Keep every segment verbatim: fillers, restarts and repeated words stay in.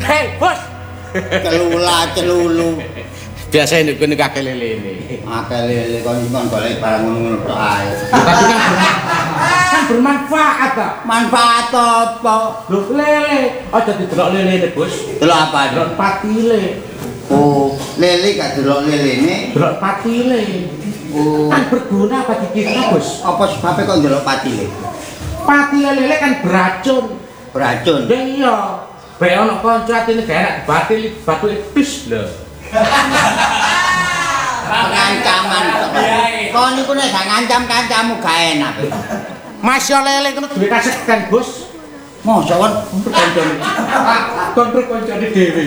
Hei, bos. Celula celulu. Biasa ini kene kakek lele ini. Akeh lele kon kon golek barang ngono-ngono tok ae. Tapi kan kan bermanfaat ta. Manfaat apa? Lho lele, aja didelok lele bos. Delok apa? Delok patile. Oh, lele gak delok lelene. Delok patile. Oh, Kan berguna bagi kita bos. apa sebabnya kok delok patile? Patile lele kan beracun. Beracun. Ya iya. Bae ono kanca atine gak enak batil batu iblis lho. Pengancaman tok. Kon niku nek gak ngancam kancamu gak enak. Mas yo lele kena duwe kasekan bos. Mosok kon Untuk kancane. Kontrol kancane dhewe.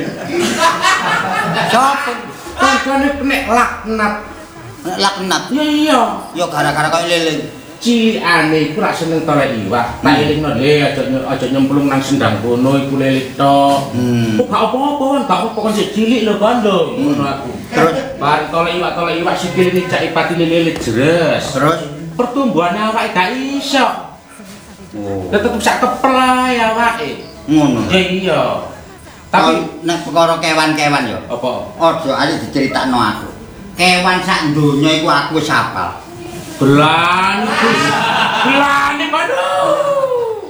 sapa? Kancane nek laknat. Laknat. Ya iya. Ya gara-gara koyo lele. Cilikane iku ra seneng tolek iwak. Tak elingno le aja aja nyemplung nang sendang kono iku lele tok. Hmm. Kok gak apa-apa kan, gak apa-apa kan sik cilik lho kan lho. Ngono aku. Terus Bar tolek iwak tolek iwak sikile nicaki patine lele jeres. terus Pertumbuhannya awake gak iso. oh, Tetep sak kepel ae awake. ngono. Ya iya. Tapi Tapi nek perkara kewan-kewan ya. apa? Aja ali diceritakno aku. Kewan sak donya iku aku wis hafal. Belani, belani aduh.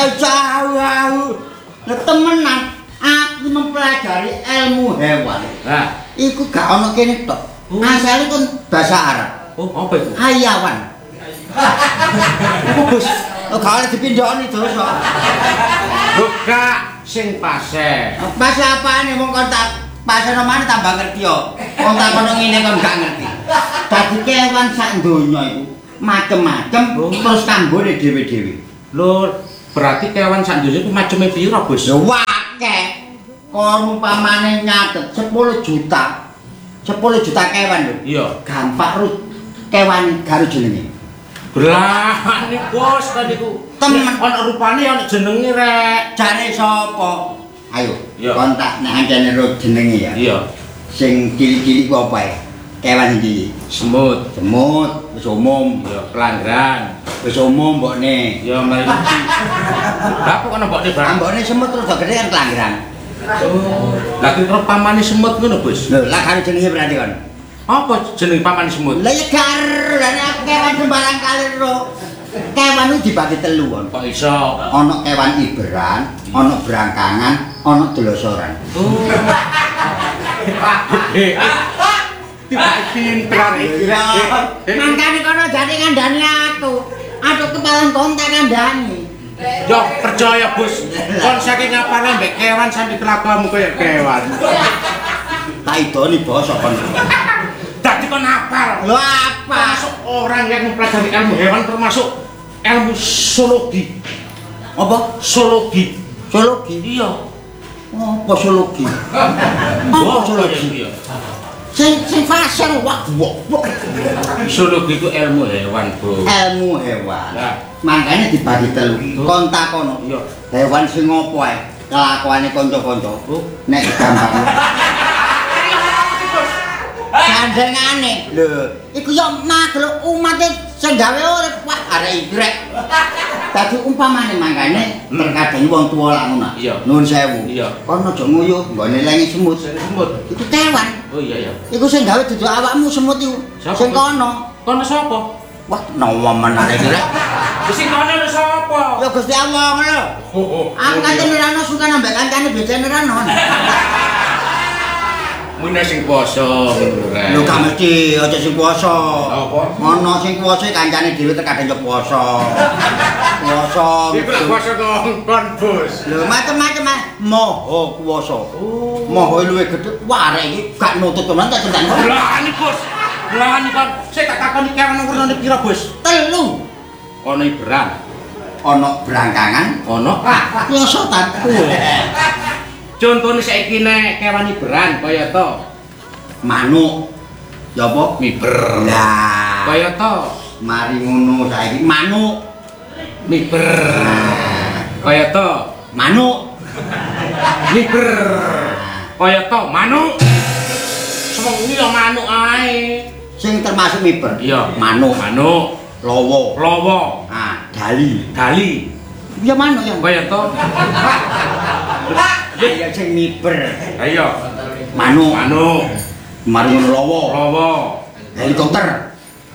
Tajau. Lah temenan aku mempelajari ilmu hewan. Nah, Iku gak ono kene tok. Oh. Asale kan bahasa Arab. oh apa itu? Hayawan. Apa bos? Oh gak oleh dipindhoni terus kok. Buka sing pase. Pas apane wong kon tak pasane mana tambah ngerti yo. Wong tak kono ngene kon gak ngerti. Dadi kewan sak donya iku macem-macem terus kanggone dhewe-dhewe. Lur, berarti kewan sak donya iku maceme pira, Bos? Ya wakeh. Kon umpamane nyatet sepuluh juta. sepuluh juta kewan lho. Iya. Gampang rut kewan karo jenenge. Belani, Bos, kan iku. Temen. Ono rupane ono jenenge rek. Jane sapa? Ayo, Iya. kon tak nek ancene ro jenenge ya. Iya. Sing cilik-cilik ku apa ya? Kewan iki. Semut. Semut, wis umum. Iya, pelanggan. Wis umum mbokne. Iya, mari. Lah kok ono mbokne barang? Ambone semut terus gede kan kelanggeran. Oh, lah kira pamane semut ngono, Bos. Lho, lah karo jenenge berarti kon. Apa jeneng pamane semut? Lah ya gar, lah aku kewan sembarang kali ro. Kewan itu dibagi telu kon. Kok iso? Ana kewan iberan, ana brangkangan, ana delosoran. Oh. Tiba pinter iki. Mangkane kono jane ngandani aku. Aduh kepalan kontak kandhani. Yo percaya Bos. Kon saking ngapane mbek kewan sampe kelakuanmu kaya kewan. Tak idoni basa kon. Dadi kon hafal. Lho apa? Termasuk orang yang mempelajari ilmu hewan termasuk ilmu zoologi. Apa? Zoologi. Zoologi. Iya. Apa zoologi? Apa zoologi? Sing sing fashion wak wak. Zoologi itu ilmu hewan, Bro. Ilmu hewan. Nah. Makanya dibagi telu. Kon takono. Iya. Hewan sing opo ae? Kelakuane kanca-kanca. Oh. Nek gampang. Sandengane. Lho, iku yo makhluk umate sing gawe urip wah arek igrek. Dadi umpamane mangkane terkadang wong tuwa lak ngono. Iya. Nuwun sewu. Iya. Kon aja nguyuh nggone lengi semut. Semut. Iku kewan. Oh iya iya. Iku sing gawe duduk awakmu semut iku. Siapa, Sing Bos? kono. Kono sapa? Wah, nomen arek igrek. Wis sing kono lho sapa? Ya Gusti Allah ngono. Oh oh. Aku kate nerano suka nambah kancane beda nerano. Mune sing poso ngono rek. Lho gak mesti aja sing puasa. Apa? Ono sing puasa kancane dhewe terkadang yo puasa. Puasa. Iku lak poso kon Bos. Lho macam-macam ah. Moho puasa. Oh. Moho luwih gedhe. Wah arek iki gak nutut tenan tak cendang. Belani Bos. Belani kon. Sik tak takoni kewan wernane pira Bos? Telu. Ono iberan. Ono brangkangan, Ono ah klosotan. Contone saiki nek kewan iberan kaya to Manuk. Ya apa? miber. Lah, Kaya to mari ngono saiki manuk. miber. Kaya to Manuk. miber. Kaya to manuk. Semono ya manuk ae. Sing termasuk miber. Iya, Manuk, manuk, lowo. lowo, Ah, dali. dali. Ya manuk ya. Kaya to. Ya Ayo sing miber. Ayo. Manuk. Manuk. Mari ngono lawa. Lawa. Helikopter.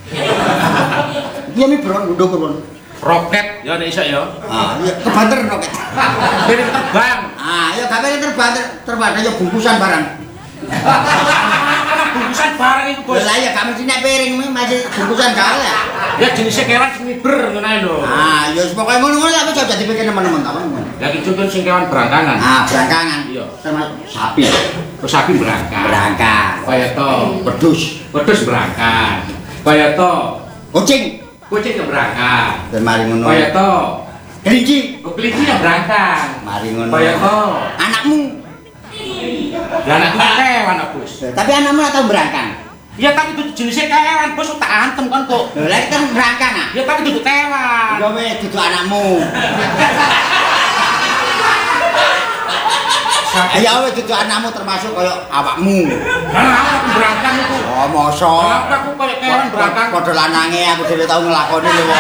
Iya miber nduk kon. Roket ya nek iso ya. Ah, iya kebanter roket. Piring terbang. Ah, ya gak pengen terbang terbang ayo bungkusan barang. Bungkusan barang iku, Bos. Lah ya gak mesti nek piring masih bungkusan gak ya. Ya jenisnya kewan sing miber ngono ae lho. Ah, ya pokoke ngono-ngono tapi aja dipikir teman-teman ta. Lah iki contoh sing kewan berangkangan. Ah, berangkangan. Iya. Termasuk sapi. Terus sapi berangkat. Berangkat. Kaya to Wedhus. wedhus berangkat. Kaya to Kucing. kucing yang berangkat. Dan mari ngono. Kaya to kelinci. oh, kelinci yang berangkat. Mari ngono. Kaya to Anakmu. lah anakku kewan, Bos. Tapi anakmu ora tau berangkat. Ya tapi itu jenisnya kewan, Bos, tak antem kan kok. Lah kan berangkat ah. Ya tapi itu kewan. Ya wis dudu anakmu. Ya wis dudu anakmu termasuk kaya awakmu. Lah aku berangkat itu. Oh, mosok. Lah aku kaya kewan berangkat. Padha lanange aku dhewe tau nglakoni lho.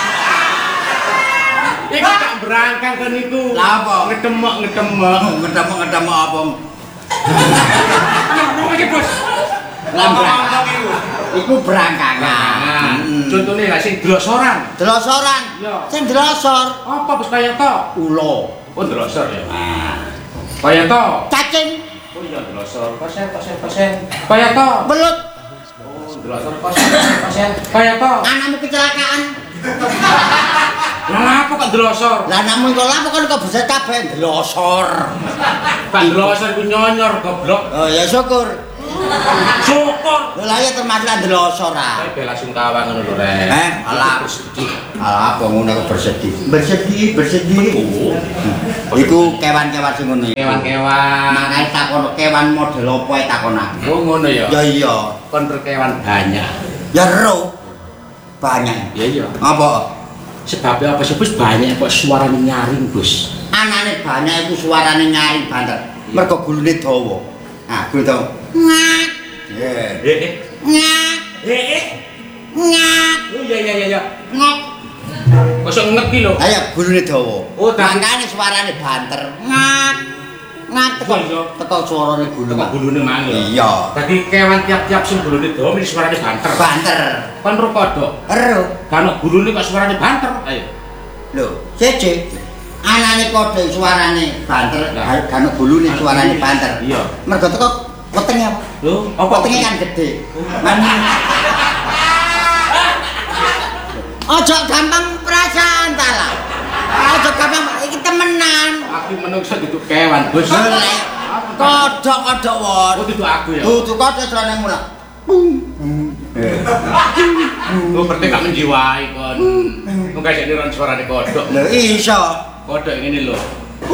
Iku gak berangkat kan iku. Lah apa? Ngedemek ngedemek. Ngedem-ngedem apa? Apa iki, Bos? Lambrang. Iku berangkangan. Contohnya lah sing delosoran. Delosoran. Iya. Sing delosor Apa Bos kaya to? ulo. Oh, delosor ya. Nah, Kaya to. cacing, Oh iya delosor. Kosen kosen kosen. Kaya to. belut, Oh, delosor kosen kosen. Kaya to. anakmu kecelakaan. Lah apa kok delosor? Lah anakmu iku lha kok kok bisa kabeh delosor. Kan delosor ku nyonyor goblok. Oh ya syukur. Syukur. Lah ya termasuk delosor ah. Kayak bela sungkawa ngono lho, Rek. Eh, alah. Alah apa ngono kok bersedih. Bersedih, bersedih. Oh. Iku kewan-kewan sing ngono. Kewan-kewan. Makane takono kewan model apa e takon aku. Oh ngono ya. Ya iya. Kon kewan banyak. Ya ro. Banyak. Ya iya. Apa? Sebabnya apa sih, Bos? Banyak kok suarane nyaring, Bos. Anane banyak iku suarane nyaring banter. Mergo gulune dawa. Ah, gulu dawa. Ngak. Eh eh. Ngak. Eh eh. Ngak. Oh iya iya iya. Ngok. Kosok ngek ki lho. Ayo gulune dawa. Oh, tapi- makane suarane banter. Ngak. Ngak teko Iya. teko suarane gulu. Teko gulune mang ya. Iya. Dadi kewan tiap-tiap sing gulune dawa mesti suarane banter. Banter. Kon ro kodok. Ero. Kan gulune kok suarane banter. Ayo. Lho, siji. Anane kodho suarane banter, Lah. kan gulune suarane banter. Iya. Mergo teko wetenge apa? Lho, apa Wetenge kan gede. Man- Ojo gampang perasaan ta lah. Ojo gampang iki temenan. aku menungso duduk kewan, Bos. Kodhok-kodhok won. Oh, duduk aku ya. Dudu kodhok jroning mulak. Lu berarti gak menjiwai kon. Lu gak jadi ron suarane kodok. Lho iso. Kodok ini lho.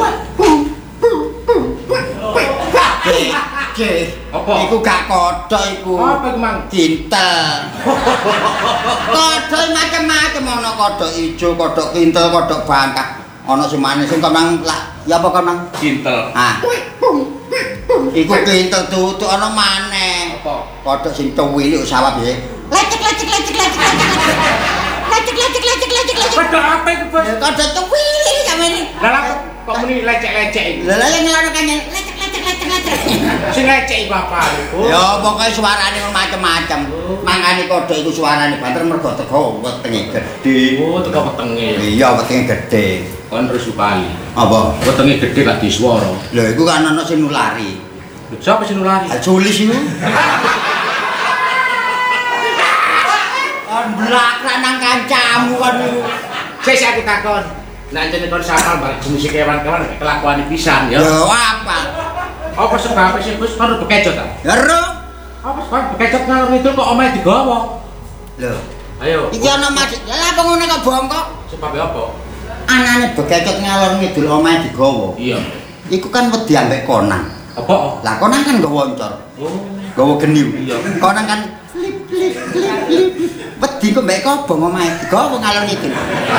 Cek, cek. Apa? Iku gak kodhok iku. Apa iku, Mang? Kintel. Kodhok macam-macam ana kodhok ijo, kodhok kintel, kodhok bangkak. Ana sing manis sing kemang lah. Ya apa kemang? Kintel. Ah. Iku kintel tutu ana maneh. Apa? Kodhok sing tuwil iku sawab ya. Lecek lecek lecek lecek lecek. Lecek lecek lecek lecek lecek. Kodok apa itu, Bos? Kodhok tuwil sampeyan. Lah lah kok kok muni lecek-lecek iki. Lha lha yang ngelono kan lecek lecek lecek lecek. Sing lecek iku apa iku? Ya pokoke suarane macam-macam. Mangane kodhok iku suarane banter mergo teko wetenge gedhe. Oh, teko wetenge. Iya, wetenge gedhe. Kon terus upali. Apa? Wetenge gede gak diswara. Lho iku kan ana sing nulari. Siapa sing nulari? Julis iku. Kan blakrak nang kancamu kan iku. Sik aku takon. Nek jenenge kon sapal balik jenis kewan-kewan kelakuane pisan ya. Ya apa? Apa sebabnya sih, Bos? Kon bekecot ta? Ya ro. Apa kon bekecot ngalor itu kok omahe digawa? Lho, Ayo. iki ana maksud. Lah apa ngono kok bongkok? Sebabnya apa? Anane bekecot ngalor ngidul omahe digawa. Iya. Iku kan wedi ambek konang. Apa? Lah konang kan gawa oncor. Oh. Gawa geniw. Iya. Konang kan flip flip flip flip. Wedi kok mbek kobong omahe digawa ngalor ngidul.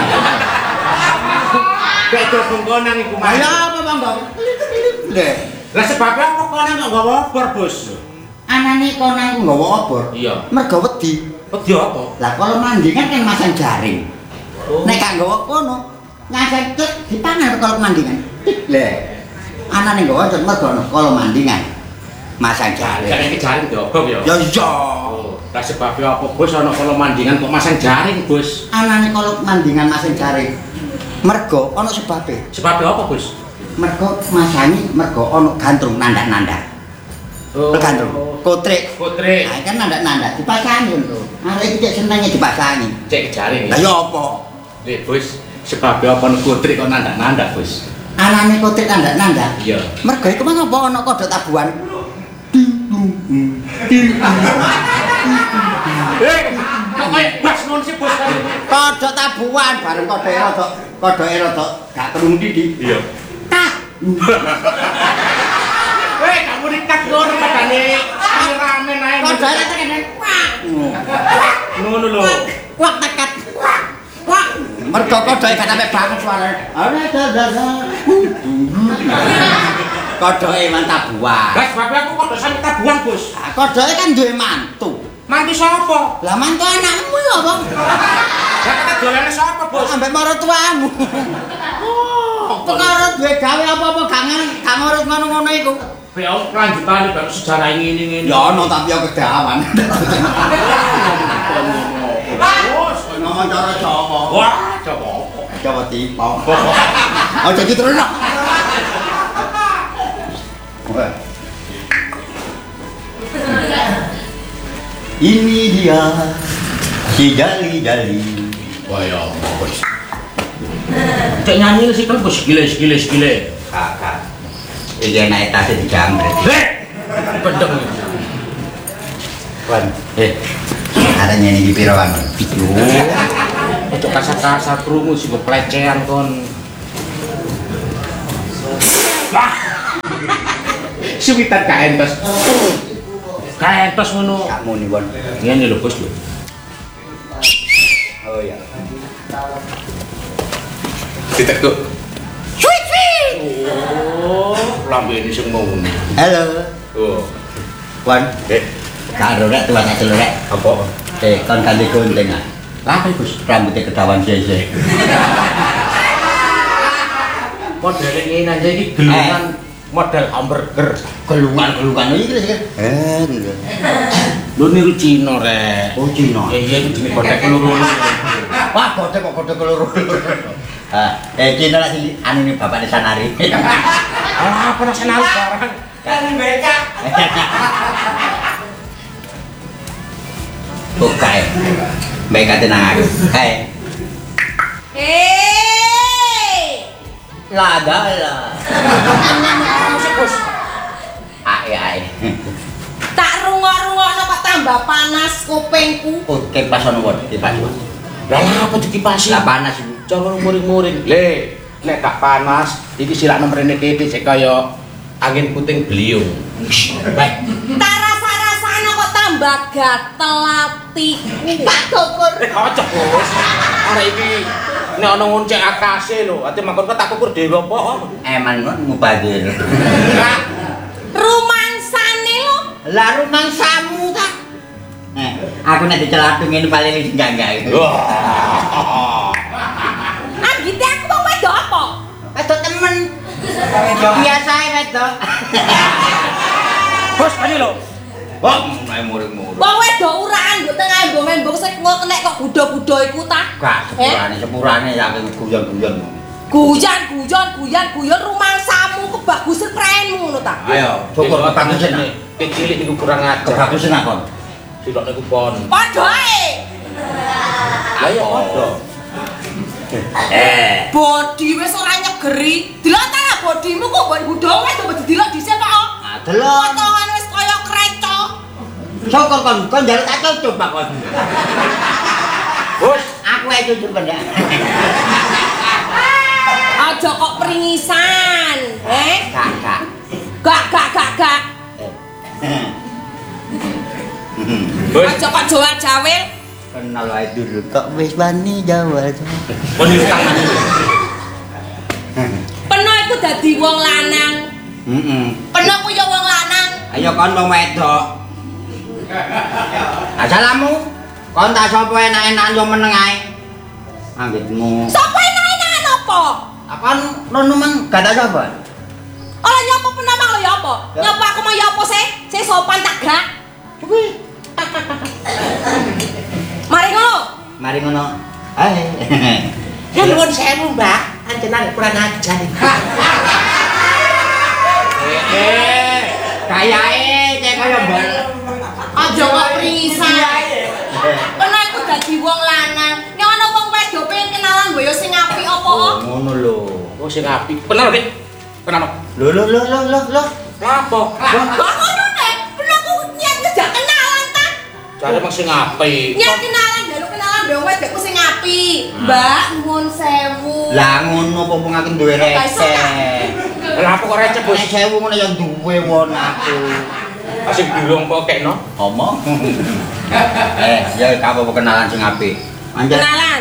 Kayak dobong konang iku mah. Ayo apa Bang? Lho, Lah sebabnya apa konang kok gawa obor, Bos? anane konang ku nggawa obor. Iya. Mergo wedi. Wedi apa? Lah kalau mandi kan kan masang jaring. Oh. Nek gak nggawa kono, nyasar tek dipangan kalau mandi kan. Lah, Anane nggawa cek mergo kala mandingan. Masang jaring. Jaring jaring diobong ya. Ya iya. Lah sebabnya apa Bos ana kala mandingan kok masang jaring Bos? Anane kala mandingan masang jaring. Mergo ana sebabe. Sebabnya apa Bos? Mergo masani mergo ana gantung nandak-nandak. Oh, gantung. Kotrik. Kotrik. Nah, kan nandak-nandak dipasangi lho. Arek iki cek senenge dipasangi. Cek jaring. Lah ya apa? Lek Bos, sebabnya apa kotrik kok nandak-nandak Bos? Anane kotrik nandak-nandak. Iya. Mergo iku mang apa ana kodhok tabuhan. Eh, kok kaya bas ngono sih Bos? Kodhok tabuhan bareng kodhoke rada kodhoke rada gak terung didi. Iya. Tah. Weh, kamu ditak ngono padane rame ae. Kodhoke tekene wak. Ngono lho. Wak tekat. Wak. Mergo kodhoke gak sampe banget suarane. Ana dadada. Kodhoke man tabuhan. Lah sebab aku kok sampe tabuhan Bos. Kodhoke kan duwe mantu. Mantu sapa? Lah mantu anakmu ya, Bang. Lah kata dolane sapa Bos? Ambek maratuamu. Oh, perkara duwe gawe apa-apa gak gak ngurus ngono-ngono iku. Be lanjutane baru sejarah ngene-ngene. Ya ono tapi ya kedawan. Bos, Ngomong cara Jawa. wah, coba. Jawa Timur. Oh, jadi terus no. Ini dia si jali-jali. Wah ya, Bos. Cek nyanyi sih kan Bos, gile gile gile. Kakak. Iki enak tas dijamret. Heh. Pedeng. Wan, eh. Ada nyanyi di piro kan? Yo. Ojo kasar-kasar krungu sing pelecehan kon. Wah. Suwitan kaentos. Kaentos ngono. Kamu nih, Bon. Ngene lho Bos lho. Oh ya. Ditekuk. Cuit cuit. Oh, lambe ini sing mau. Halo. Oh. Wan, Eh, karo rek tuan aja rek. apa? Eh, kon ganti gunting ah. Lah apa Bos? Rambutnya kedawan sese. Model ini aja iki gelungan model hamburger. Gelungan-gelungan iki lho kan. Eh, lho. Lho niru Cina rek. Oh, Cina. Eh iya iki jenenge godhek loro. Wah, godhek kok godhek loro. Ah, eh Cina lah sing anu bapakne Sanari. Ah, apa nasional barang? Kan becak. Oh, kae. Baik kate nang aku. Kae. Hei! Lagala. Musik Bos. Ae ae. Tak rungok-rungokno kok tambah panas kupingku. Oh, kipas ono wae, kipas. Lah apa dikipasi? Lah panas iku. Cara muring-muring. Le, nek gak panas, iki silak nomrene kene sik kaya angin puting beliung. Baik. Tak rasa-rasane kok tambah gatel atiku. Pak Dokur. Eh, kocok Bos. Arek iki nek ana ngoncek akase lho, ati mangkon tak kukur dhewe apa? Eman ngono mubadir. Lah, Rumangsane lho. Lah rumangsamu ta? Eh, aku nek dicelatung ngene paling sing enggak itu. wah. Anggite aku mau wedok apa? Wedok temen. Biasa ae wedok. Bos, ayo lho. Wah, mulai muring-muring. Wong wedok urakan mbok tengah mbok membok sik kok nek kok budo-budo iku ta? Gak sepurane, sepurane ya guyon-guyon. Guyon, guyon, guyon, guyon rumangsamu kebagusan prenmu ngono ta? Ayo, syukur kebagusan. Kecilik niku kurang ajar. Kebagusan apa? Silok niku pon. Padha ae. Lah ya padha. Eh, Bodi wis ora nyegeri. Delok ta lah bodimu kok mbok budhowe to didelok dhisik kok. ah delok. Potongan wis kaya kreco. Syukur kon, kon njaluk tak cucup Pak kon. Bos, Aku ae cucup ben ya. Aja kok pringisan, eh? Gak, gak. Gak gak gak gak. bos. Aja kok Jawa-jawil. Kenal wae dulu kok wis wani Jawa. Pon iki tangan. Peno iku dadi wong lanang. Heeh. Peno ku ya wong lanang. Ayo kon wong wedok. Assalamu. Kon tak sapa enak-enak yo meneng ae. Anggitmu. Sapa enak-enakan apa? Akon rono mang gak tak sapa. Ora nyopo penamang lho ya apa? Nyopo aku mau ya apa sih? Sing sopan tak gak. Kuwi. Mari ngono. Mari ngono. Ae. Ya nuwun sewu, Mbak. Anjenan kurang ajar. Eh, kayae cek kaya mbal. Aja kok prisan. Pernah aku dadi wong lanang. Nek ana wong wedok pengen kenalan mbok yo sing apik apa? Ngono lho. Oh sing apik. Bener, Dik. Kenapa? Lho lho lho lho lho lho. Lapo? Kok ngono nek? Pernah aku nyat ngejak kenalan ta? Jare mak sing apik. Nyat kenalan, jaluk kenalan mbok wedokku sing apik. Mbak, nuwun sewu. Lah ngono apa wong aku duwe receh. Lah apa kok receh, Bos? Nek sewu ngono ya duwe won aku. Sing durung kok kekno. Omong. Eh, ya kamu kenalan sing apik. Anjir. Kenalan.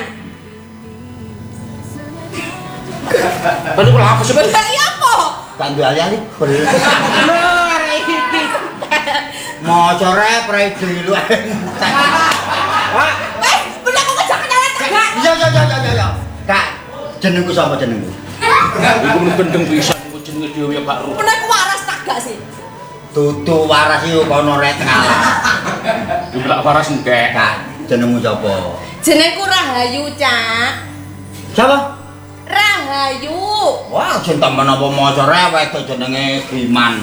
Bener kok apa sih, Bos? Bener ya apa? Kan duwe ali-ali. Lur iki. Maca rep rep dulu. Wah, Eh, bener aku ngejak kenalan ta gak? iya iya iya iya iya. Kak, jenengku sapa jenengku? Iku mung gendeng pisan iku jenenge dhewe ya Pak Ru. Bener aku waras tak gak sih? Dudu waras iki kono rek ngalah. Iku lak waras engke. Kak, jenengmu sapa? Jenengku Rahayu, Cak. Sapa? Rahayu. Wah, cinta temen apa maca rewet to jenenge Giman.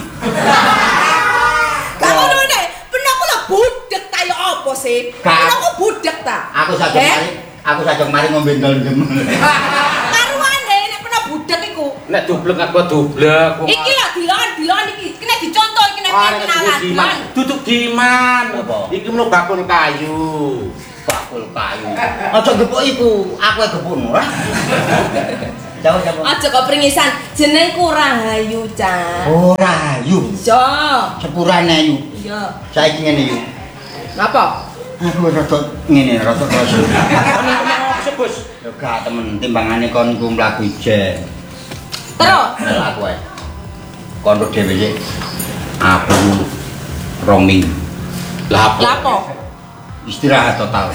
Kamu ngono nek, bener aku lah budek ta ya apa sih? Kak. Bener aku budek ta. Aku sajak Eh? mari, aku sajak mari ngombe ndem. Karuane nek pernah budek iku. Nek dublek aku dublek. Iki lah dilon, dilon iki. Kena dicontoh iki nek Arek kenalan. Giman. Duduk Giman. Apa? Iki mlu bakul kayu. Bakul kayu. Aja gepuk iku, aku e gepuk ora. Jauh jauh. Aja kok pringisan, jenengku Rahayu, Cak. Oh, Rahayu. Iya. Sepurane yu. Iya. Saiki ngene yu. Napa? Aku rada ngene, rada kroso. Ngomong apa, Bos? Ya gak temen timbangane kon iku mlaku ijen. Terus? Lah aku ae. Kon dhewe sik. Aku roaming. Lah Lah apa? istirahat total.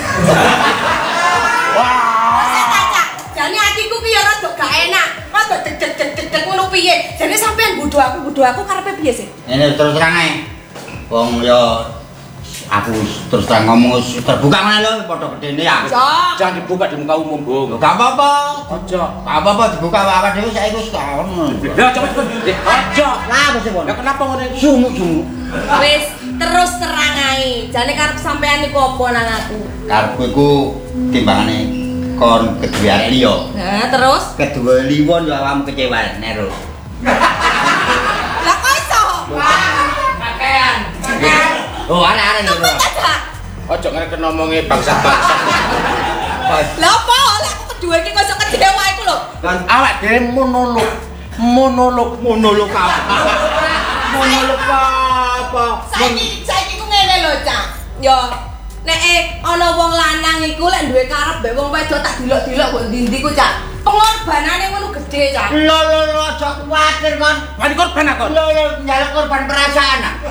Jane atiku ki ya rada gak enak. Rada deg-deg-deg ngono piye? Jane sampean bodho aku, bodho aku karepe piye sih? Ini terus terang ae. Wong yo aku terus terang ngomong terbuka ngene lho padha gedene ya. Yo. Jangan dibuka di muka umum, Bung. Gak apa-apa. Aja. Gak apa-apa dibuka apa dhewe saiki wis gak ono. Lah coba coba. Aja. Lah apa sih, Bon? Lah kenapa ngono iki? Sumuk-sumuk. Wis terus terang ae. Jane karep sampean iku apa nang aku? Karepku iku timbangane kon kedua arek liya. Nah, terus? Kedua liwon yo awakmu kecewa Nero. Lah kok iso? Pakaian. Oh, arek-arek Nero. Aja ngerek ngomongin bangsa-bangsa. Lah apa? Lah aku kedua iki kok iso kecewa iku lho. Kan Awak dhewe monolog. Monolog. monolog apa? Monolog apa? Saiki saiki ku ngene lho, Cak. Yo, nek eh ana wong lanang iku lek duwe karep mbek wong wedok tak dilok-dilok kok ndi-ndi ku, Cak. Pengorbanane ngono gede, Cak. Lho lho lho aja kuwatir kon. Wani korban aku. Lho lho nyalek korban perasaan. ah.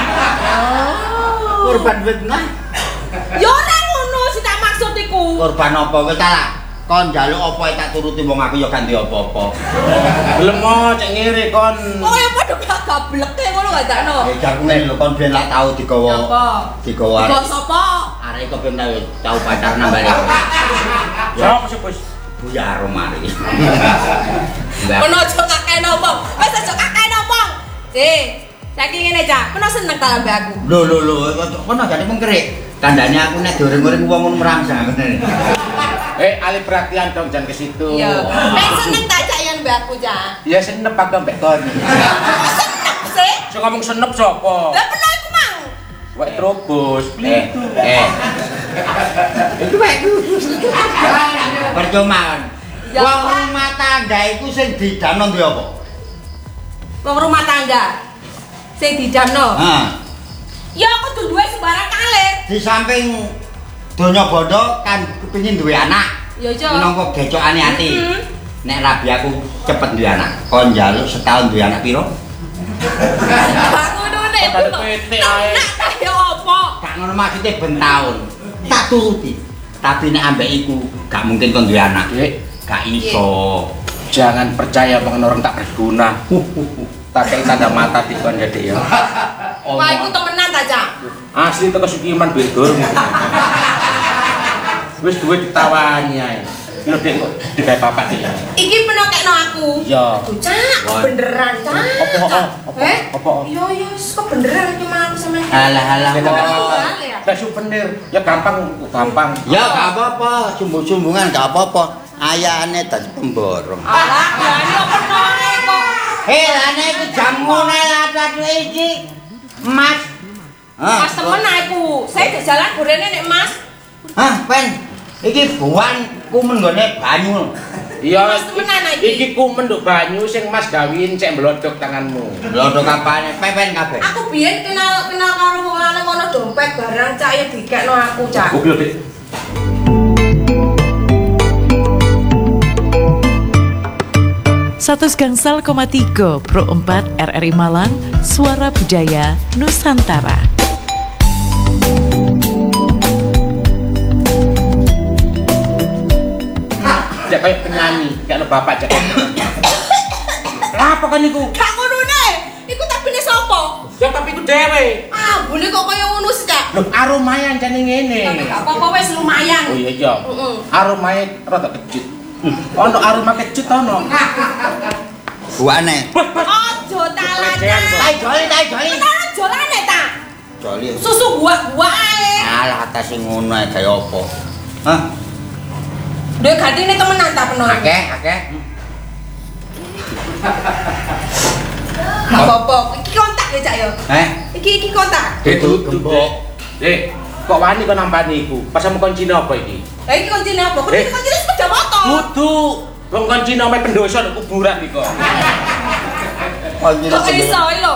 Oh. Korban fitnah. Yo ora ngono sing tak maksud iku. Korban apa wis ta lah. Kon njaluk apa tak turuti wong aku ya ganti apa-apa. Belum mau cek ngiri kon. Kok ya padha gak gableke ngono gak dakno. Eh jarune lho kon ben lak tau digawa. Apa? Digawa. Digawa sapa? Arek kok ben tau tau pacaran nang balik. Siapa sih, Bos? Buya Romari. Kono aja kakek ngomong. Wis aja kakek ngomong. Si, saiki ngene, Cak. Kono seneng ta ambek aku. Lho lho lho kon ajane mengkerik. Tandane aku nek dioreng-oreng wong ngono merangsang ngene. Eh, alih perhatian dong jangan ke situ. Iya. Nek seneng ta Cak yen mbek aku, Cak. Ya senep aku mbek kon. Kok seneng sih? Sing ngomong senep sapa? Lah pernah iku mang. Wek terobos. Eh, eh. Itu wae. Percuma kan. Ya. Wong rumah tangga iku sing didamno duwe apa? Wong rumah tangga. Sing didamno. Heeh. Ya aku kudu duwe sembarang kalir. Di samping donya bondo kan kepengin duwe anak. Ya iya. Minangka gecokane ati. Mm-hmm. Nek rabi aku cepet duwe anak. Kon njaluk setahun duwe anak piro? Pak ngono nek. Kok ada petik ae. Nak ta ya apa? Gak ngono maksude ben taun. Tak turuti. Tapi nek ambek iku gak mungkin kon duwe anak. Dik, Gak iso. jangan percaya omongan orang tak berguna. Tak kei tanda mata dikon Dek ya. Wah, iku temenan ta, Cak? Asli teko Sukiman Bedur. Wis duwe ditawani ae. Lho Dek kok digawe papat iki. Iki penokekno aku. Iya. Tuh, Cak, beneran, Cak. Apa apa apa? Eh? Apa? Iya, iya, kok beneran cuma aku sama Alah-alah. Lah souvenir. Ya gampang, gampang. Ya gak apa-apa, sumbung-sumbungan gak apa-apa. Ayahane dadi pemborong. Alah, ya ini apa nore kok? Hei, lane iki jamune latat iki. Mas. Mas temen aku. Saya di jalan gorene nek Mas. Hah, pen. Iki buanku menggone banyu. Iya, Mas temenan iki. iki kumen nduk banyu sing Mas gawin cek mlodok tanganmu. Lho kapane pepen kabeh. Aku biyen kenal kenal karo wong lanang ono dompet barang Cak ya dikekno aku, Cak. Goblok Dik. seratus Gangsal koma tiga Pro empat R R I Malang, Suara Budaya Nusantara. Cek kayak penyanyi, kayak bapak cek. Lah apa kan iku? Gak ngono ne. Iku tabine sapa? Ya tapi iku dhewe. Ah, boleh kok kaya ngono sih, Cak. Loh, aromayan jane ngene. Tapi gak apa-apa wis lumayan. Oh iya iya. Heeh. Aromanya rada kejut. Ono aroma kejut ono. Buane. Ojo talan. Tai joli, tai joli. Ora jolane ta. Joli. Susu buah-buah ae. Alah atas sing ngono ae kaya apa? Hah? Dek gatine temenan ta peno. Akeh, akeh. Gak apa-apa. Iki kontak ya, Cak ya. Eh, Iki iki kontak. Itu gembok. Eh, kok wani kok nampani iku? Pas sama kuncine apa iki? Lah iki kuncine apa? Kuncine Eh. kuncine sepeda motor. Kudu. Wong kuncine ame pendoso kuburan iki kok. kok Kok iso lho?